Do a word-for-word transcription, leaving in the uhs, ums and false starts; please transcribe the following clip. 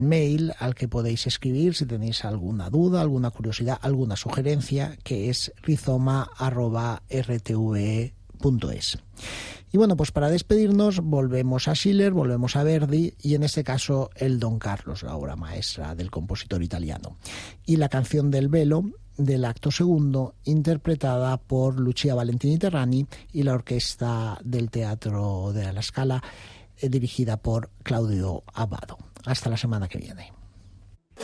mail al que podéis escribir si tenéis alguna duda, alguna curiosidad, alguna sugerencia, que es rizoma arroba r t v e punto es. Y bueno, pues para despedirnos volvemos a Schiller, volvemos a Verdi y en este caso el Don Carlos, la obra maestra del compositor italiano. Y la canción del velo del acto segundo, interpretada por Lucia Valentini Terrani y la orquesta del Teatro de la Scala, eh, dirigida por Claudio Abbado. Hasta la semana que viene.